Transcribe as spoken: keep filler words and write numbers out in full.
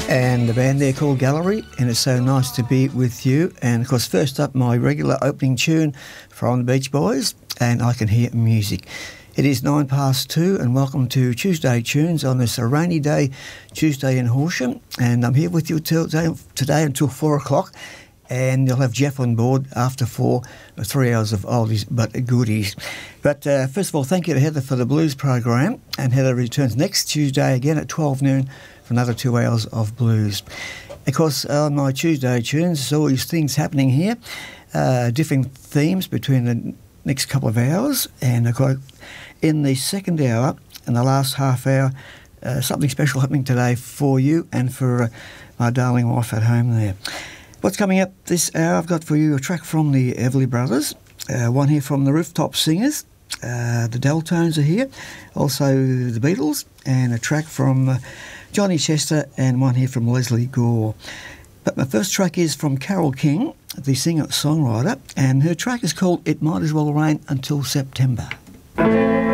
And the band there called Gallery, and it's so nice to be with you. And of course, first up, my regular opening tune from the Beach Boys, And I Can Hear Music. It is nine past two, and welcome to Tuesday Tunes on this rainy day, Tuesday in Horsham. And I'm here with you till today, today until four o'clock. And you'll have Jeff on board after four, three hours of oldies but goodies. But uh, first of all, thank you to Heather for the blues program. And Heather returns next Tuesday again at twelve noon for another two hours of blues. Of course, on my Tuesday tunes, there's always things happening here, uh, different themes between the next couple of hours. And of course, in the second hour and the last half hour, uh, something special happening today for you and for uh, my darling wife at home there. What's coming up this hour, I've got for you a track from the Everly Brothers, uh, one here from the Rooftop Singers, uh, the Deltones are here, also the Beatles, and a track from uh, Johnny Chester, and one here from Leslie Gore. But my first track is from Carole King, the singer-songwriter, and her track is called It Might As Well Rain Until September.